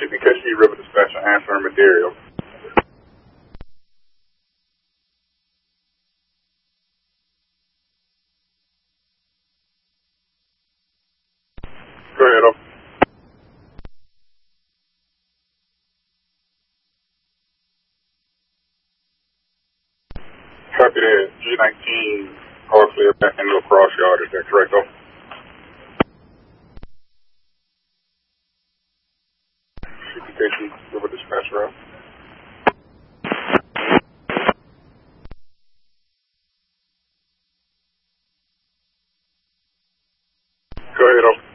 CPKC River Dispatcher answering material. Go ahead, over. Copy that. G19, all clear back into a cross yard. Is that correct, over? CPKC River Dispatcher out. Go ahead, over.